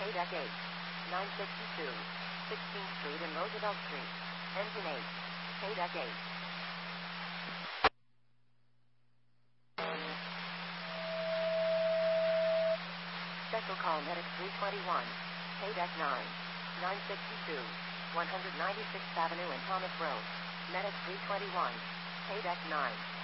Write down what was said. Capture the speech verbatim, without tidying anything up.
K-Deck eight, nine sixty-two, sixteenth Street and Roosevelt Street. Engine eight, K-Deck eight. Special call Medic three twenty-one, K-Deck nine, nine sixty-two, one hundred ninety-sixth Avenue and Thomas Road. Medic three twenty-one, K-Deck nine.